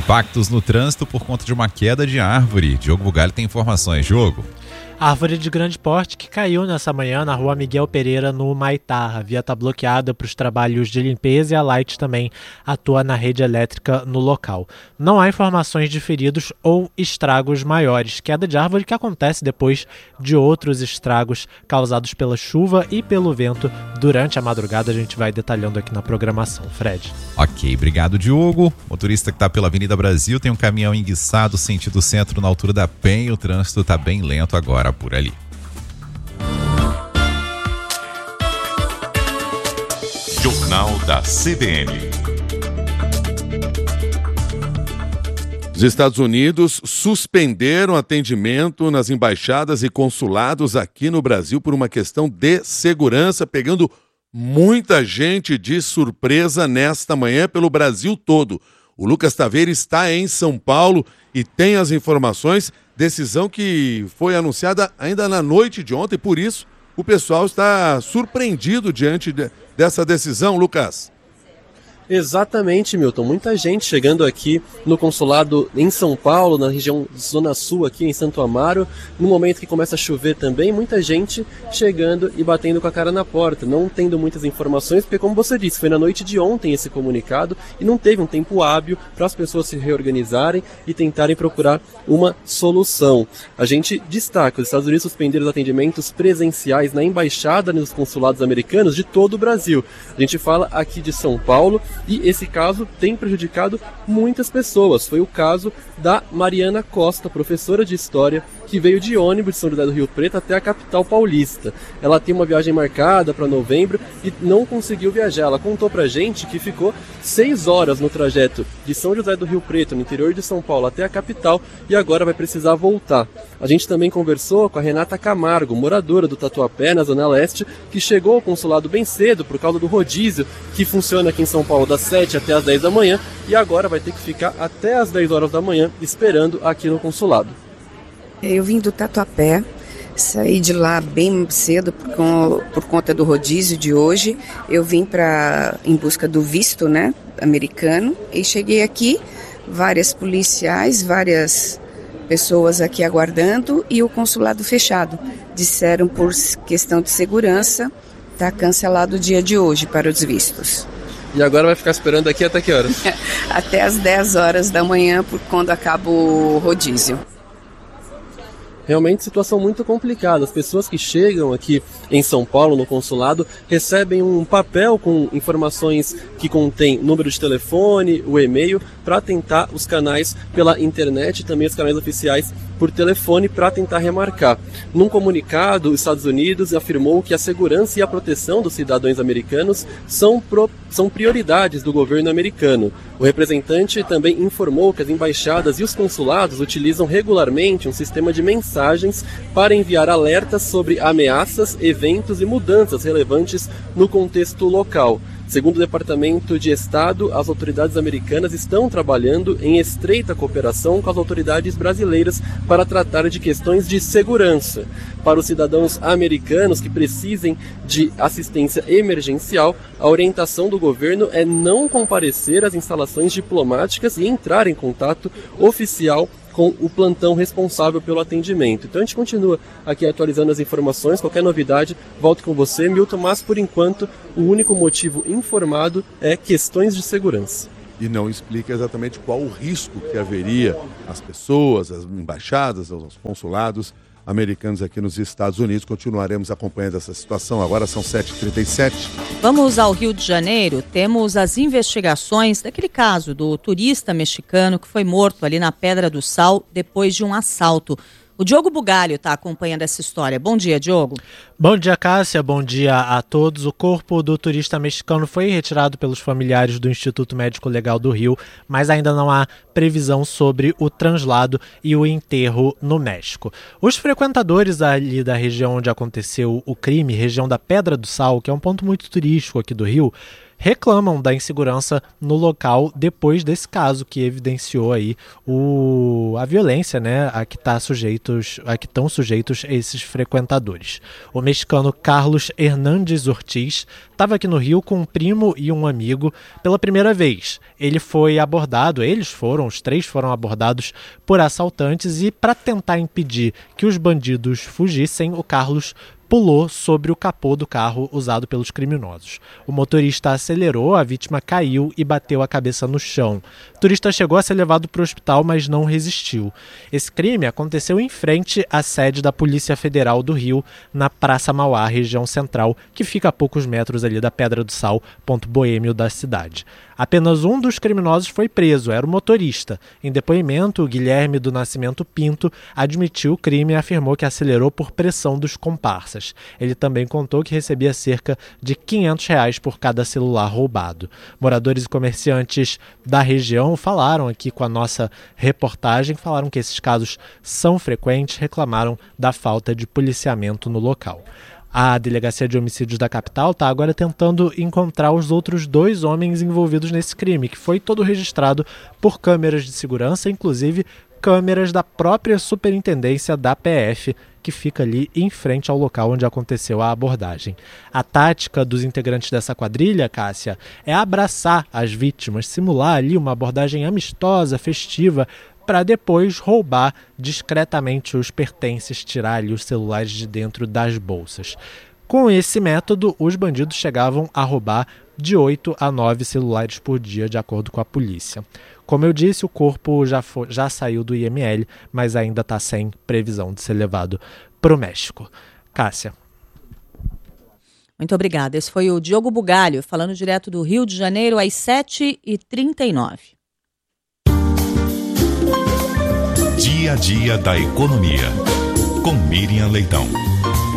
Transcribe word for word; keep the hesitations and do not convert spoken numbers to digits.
Impactos no trânsito por conta de uma queda de árvore. Diogo Bugalho tem informações. Diogo. Árvore de grande porte que caiu nessa manhã na rua Miguel Pereira, no Maitá. A via está bloqueada para os trabalhos de limpeza e a Light também atua na rede elétrica no local. Não há informações de feridos ou estragos maiores. Queda de árvore que acontece depois de outros estragos causados pela chuva e pelo vento durante a madrugada. A gente vai detalhando aqui na programação. Fred. Ok, obrigado, Diogo. Motorista que está pela Avenida Brasil tem um caminhão enguiçado sentido centro na altura da Penha. O trânsito está bem lento agora por ali. Jornal da C B N. Os Estados Unidos suspenderam atendimento nas embaixadas e consulados aqui no Brasil por uma questão de segurança, pegando muita gente de surpresa nesta manhã pelo Brasil todo. O Lucas Taveira está em São Paulo e tem as informações. Decisão que foi anunciada ainda na noite de ontem, por isso o pessoal está surpreendido diante de, dessa decisão, Lucas. Exatamente, Milton. Muita gente chegando aqui no consulado em São Paulo, na região Zona Sul, aqui em Santo Amaro, no momento que começa a chover também, muita gente chegando e batendo com a cara na porta, não tendo muitas informações, porque como você disse, foi na noite de ontem esse comunicado e não teve um tempo hábil para as pessoas se reorganizarem e tentarem procurar uma solução. A gente destaca, os Estados Unidos suspenderam os atendimentos presenciais na embaixada e nos consulados americanos de todo o Brasil. A gente fala aqui de São Paulo, e esse caso tem prejudicado muitas pessoas. Foi o caso da Mariana Costa, professora de História, que veio de ônibus de São José do Rio Preto até a capital paulista. Ela tem uma viagem marcada para novembro e não conseguiu viajar. Ela contou pra gente que ficou seis horas no trajeto de São José do Rio Preto, no interior de São Paulo, até a capital, e agora vai precisar voltar. A gente também conversou com a Renata Camargo, moradora do Tatuapé, na Zona Leste, que chegou ao consulado bem cedo por causa do rodízio que funciona aqui em São Paulo das sete até as dez da manhã, e agora vai ter que ficar até as dez horas da manhã esperando aqui no consulado. Eu vim do Tatuapé, saí de lá bem cedo por, com, por conta do rodízio de hoje. Eu vim pra, em busca do visto, né, americano, e cheguei aqui, várias policiais, várias pessoas aqui aguardando e o consulado fechado. Disseram por questão de segurança, está cancelado o dia de hoje para os vistos. E agora vai ficar esperando aqui até que horas? Até as dez horas da manhã, por quando acaba o rodízio. Realmente situação muito complicada. As pessoas que chegam aqui em São Paulo, no consulado, recebem um papel com informações que contém número de telefone, o e-mail, para tentar os canais pela internet e também os canais oficiais por telefone para tentar remarcar. Num comunicado, os Estados Unidos afirmou que a segurança e a proteção dos cidadãos americanos são, pro, são prioridades do governo americano. O representante também informou que as embaixadas e os consulados utilizam regularmente um sistema de mensagens para enviar alertas sobre ameaças, eventos e mudanças relevantes no contexto local. Segundo o Departamento de Estado, as autoridades americanas estão trabalhando em estreita cooperação com as autoridades brasileiras para tratar de questões de segurança. Para os cidadãos americanos que precisem de assistência emergencial, a orientação do governo é não comparecer às instalações diplomáticas e entrar em contato oficial com o plantão responsável pelo atendimento. Então a gente continua aqui atualizando as informações, qualquer novidade, volto com você, Milton, mas por enquanto o único motivo informado é questões de segurança. E não explica exatamente qual o risco que haveria às pessoas, às embaixadas, aos consulados americanos aqui nos Estados Unidos. Continuaremos acompanhando essa situação. Agora são sete e trinta e sete. Vamos ao Rio de Janeiro. Temos as investigações daquele caso do turista mexicano que foi morto ali na Pedra do Sal depois de um assalto. O Diogo Bugalho está acompanhando essa história. Bom dia, Diogo. Bom dia, Cássia. Bom dia a todos. O corpo do turista mexicano foi retirado pelos familiares do Instituto Médico Legal do Rio, mas ainda não há previsão sobre o translado e o enterro no México. Os frequentadores ali da região onde aconteceu o crime, região da Pedra do Sal, que é um ponto muito turístico aqui do Rio, reclamam da insegurança no local depois desse caso que evidenciou aí o, a violência, né, a que tá sujeitos, a que estão sujeitos esses frequentadores. O mexicano Carlos Hernandes Ortiz estava aqui no Rio com um primo e um amigo pela primeira vez. Ele foi abordado, eles foram, os três foram abordados por assaltantes e, para tentar impedir que os bandidos fugissem, o Carlos pulou sobre o capô do carro usado pelos criminosos. O motorista acelerou, a vítima caiu e bateu a cabeça no chão. O turista chegou a ser levado para o hospital, mas não resistiu. Esse crime aconteceu em frente à sede da Polícia Federal do Rio, na Praça Mauá, região central, que fica a poucos metros ali da Pedra do Sal, ponto boêmio da cidade. Apenas um dos criminosos foi preso, era o motorista. Em depoimento, o Guilherme do Nascimento Pinto admitiu o crime e afirmou que acelerou por pressão dos comparsas. Ele também contou que recebia cerca de quinhentos reais por cada celular roubado. Moradores e comerciantes da região falaram aqui com a nossa reportagem, falaram que esses casos são frequentes, reclamaram da falta de policiamento no local. A Delegacia de Homicídios da capital está agora tentando encontrar os outros dois homens envolvidos nesse crime, que foi todo registrado por câmeras de segurança, inclusive câmeras da própria superintendência da P F, que fica ali em frente ao local onde aconteceu a abordagem. A tática dos integrantes dessa quadrilha, Cássia, é abraçar as vítimas, simular ali uma abordagem amistosa, festiva, para depois roubar discretamente os pertences, tirar ali os celulares de dentro das bolsas. Com esse método, os bandidos chegavam a roubar de oito a nove celulares por dia, de acordo com a polícia. Como eu disse, o corpo já, foi, já saiu do I M L, mas ainda está sem previsão de ser levado para o México. Cássia. Muito obrigada. Esse foi o Diogo Bugalho, falando direto do Rio de Janeiro, às sete e trinta e nove. Dia a dia da economia, com Miriam Leitão.